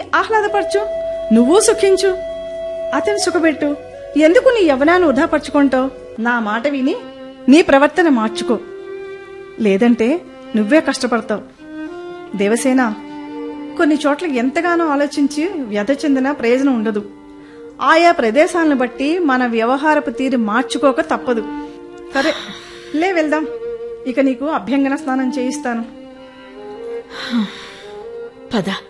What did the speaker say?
ఆహ్లాదపరచు, నువ్వు సుఖించు, అతని సుఖపెట్టు. ఎందుకు నీ యవ్వనాన్ని వృధాపరచుకుంటావు? నా మాట విని నీ ప్రవర్తన మార్చుకో, లేదంటే నువ్వే కష్టపడతావు. దేవసేన, కొన్ని చోట్ల ఎంతగానో ఆలోచించి వ్యధ చెందిన ప్రయోజనం ఉండదు. ఆయా ప్రదేశాలను బట్టి మన వ్యవహారపు తీరు మార్చుకోక తప్పదు. సరే, వెళ్దాం. ఇక నీకు అభ్యంగన స్నానం చేయిస్తాను. పద.